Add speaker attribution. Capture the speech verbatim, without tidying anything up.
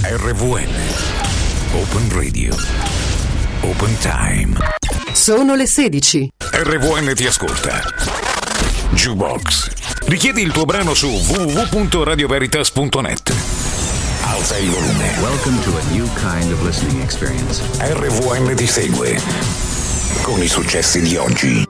Speaker 1: R V N Open Radio Open Time.
Speaker 2: Sono le sedici.
Speaker 1: R V N ti ascolta. Jukebox. Richiedi il tuo brano su w w w punto radio veritas punto net. Alza il volume.
Speaker 3: Welcome to a new kind of listening experience.
Speaker 1: R V N ti segue con i successi di oggi.